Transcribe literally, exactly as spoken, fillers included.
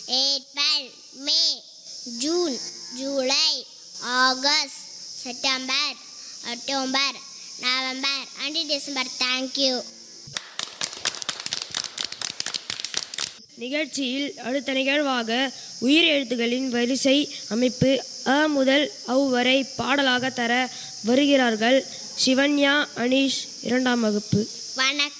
April, May, June, July, August, September, October, November and December. Thank you. நிகழ்ச்சியில் அடுத்த நிகழ்வாக உயிர் எழுத்துக்களின் வரிசை அமைப்பு அ முதல் அவ் வரை பாடலாக தர வருகிறார்கள் சிவன்யா, அனீஷ், இரண்டாம் வகுப்பு. வணக்கம்.